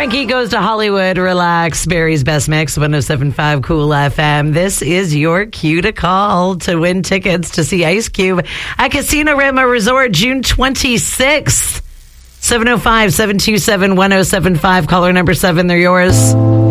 Frankie Goes to Hollywood. Relax. Barry's Best Mix, 107.5 Cool FM. This is your cue to call to win tickets to see Ice Cube at Casino Rama Resort June 26th. 705-727-1075. Caller number 7. They're yours.